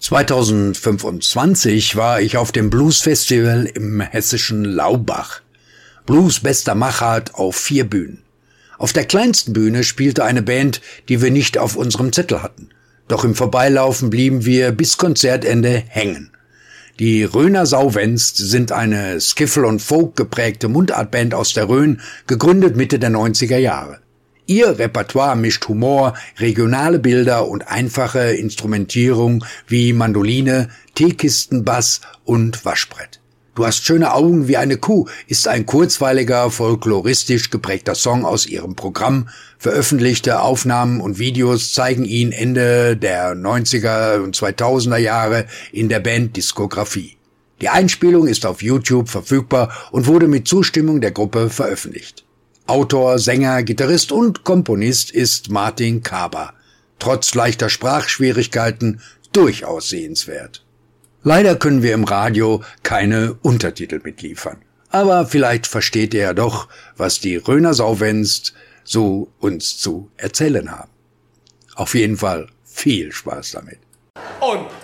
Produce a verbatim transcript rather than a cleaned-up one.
zweitausendfünfundzwanzig war ich auf dem Blues-Festival im hessischen Laubach. Blues bester Machart auf vier Bühnen. Auf der kleinsten Bühne spielte eine Band, die wir nicht auf unserem Zettel hatten. Doch im Vorbeilaufen blieben wir bis Konzertende hängen. Die Rhöner Sauwänst sind eine Skiffle- und Folk geprägte Mundartband aus der Rhön, gegründet Mitte der neunziger Jahre. Ihr Repertoire mischt Humor, regionale Bilder und einfache Instrumentierung wie Mandoline, Teekistenbass und Waschbrett. Du hast schöne Augen wie eine Kuh ist ein kurzweiliger, folkloristisch geprägter Song aus ihrem Programm. Veröffentlichte Aufnahmen und Videos zeigen ihn Ende der neunziger und zweitausender Jahre in der Banddiskografie. Die Einspielung ist auf YouTube verfügbar und wurde mit Zustimmung der Gruppe veröffentlicht. Autor, Sänger, Gitarrist und Komponist ist Martin Kaber. Trotz leichter Sprachschwierigkeiten durchaus sehenswert. Leider können wir im Radio keine Untertitel mitliefern. Aber vielleicht versteht ihr ja doch, was die Rhöner Sauwänst so uns zu erzählen haben. Auf jeden Fall viel Spaß damit. Und